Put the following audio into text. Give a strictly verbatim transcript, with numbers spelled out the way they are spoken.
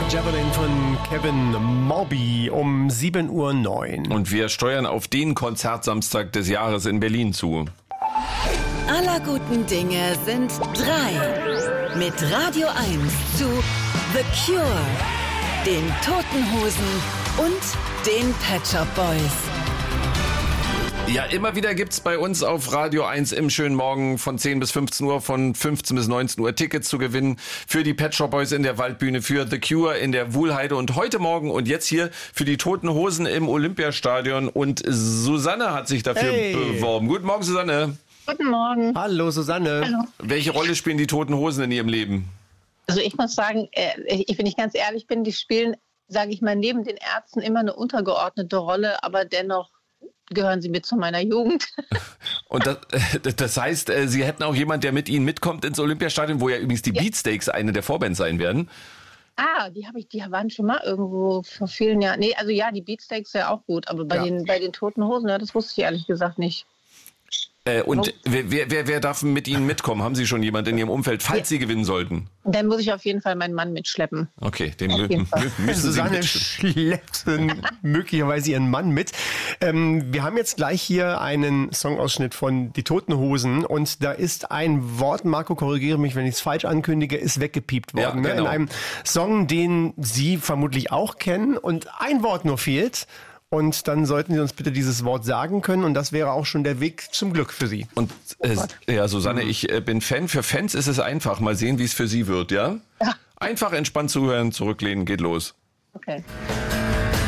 Javelin von Kevin Morby um sieben Uhr neun. Und wir steuern auf den Konzertsamstag des Jahres in Berlin zu. Aller guten Dinge sind drei. Mit Radio eins zu The Cure, den Toten Hosen und den Pet Shop Boys. Ja, immer wieder gibt's bei uns auf Radio eins im schönen Morgen von zehn bis fünfzehn Uhr, von fünfzehn bis neunzehn Uhr Tickets zu gewinnen für die Pet Shop Boys in der Waldbühne, für The Cure in der Wuhlheide und heute Morgen und jetzt hier für die Toten Hosen im Olympiastadion. Und Susanne hat sich dafür hey. beworben. Guten Morgen, Susanne. Guten Morgen. Hallo, Susanne. Hallo. Welche Rolle spielen die Toten Hosen in Ihrem Leben? Also ich muss sagen, ich, wenn ich ganz ehrlich bin, die spielen, sage ich mal, neben den Ärzten immer eine untergeordnete Rolle, aber dennoch gehören sie mit zu meiner Jugend. Und das, das heißt, Sie hätten auch jemanden, der mit Ihnen mitkommt ins Olympiastadion, wo ja übrigens die ja. Beatsteaks eine der Vorbands sein werden. Ah, die habe ich, die waren schon mal irgendwo vor vielen Jahren. Nee, also ja, die Beatsteaks ja auch gut, aber bei ja. den bei den Toten Hosen, ja, das wusste ich ehrlich gesagt nicht. Äh, und wer, wer, wer darf mit Ihnen mitkommen? Haben Sie schon jemanden in Ihrem Umfeld, falls ja. Sie gewinnen sollten? Dann muss ich auf jeden Fall meinen Mann mitschleppen. Okay, den mü- mü- müssen Sie Susanne schleppt möglicherweise ihren Mann mit. Ähm, wir haben jetzt gleich hier einen Songausschnitt von Die Toten Hosen und da ist ein Wort, Marco, korrigiere mich, wenn ich es falsch ankündige, ist weggepiept worden. Ja, genau. Ne? In einem Song, den Sie vermutlich auch kennen und ein Wort nur fehlt. Und dann sollten Sie uns bitte dieses Wort sagen können und das wäre auch schon der Weg zum Glück für Sie. Und äh, ja, Susanne, ich äh, bin Fan. Für Fans ist es einfach. Mal sehen, wie es für Sie wird, ja? Ja. Einfach entspannt zuhören, zurücklehnen, geht los. Okay.